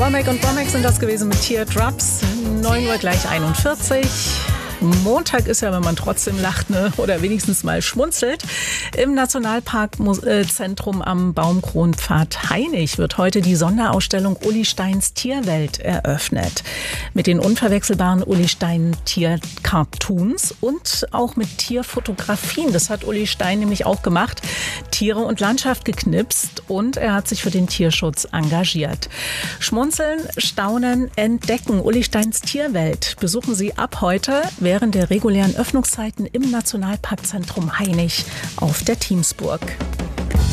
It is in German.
Womack und Womack sind das gewesen mit Teardrops. 9 Uhr gleich 41. Montag ist ja, wenn man trotzdem lacht, ne? Oder wenigstens mal schmunzelt. Im Nationalparkzentrum am Baumkronpfad Hainich wird heute die Sonderausstellung Uli Steins Tierwelt eröffnet. Mit den unverwechselbaren Uli Stein Tier-Cartoons und auch mit Tierfotografien. Das hat Uli Stein nämlich auch gemacht. Tiere und Landschaft geknipst und er hat sich für den Tierschutz engagiert. Schmunzeln, staunen, entdecken. Uli Steins Tierwelt besuchen Sie ab heute während der regulären Öffnungszeiten im Nationalparkzentrum Hainich auf der Thiemsburg.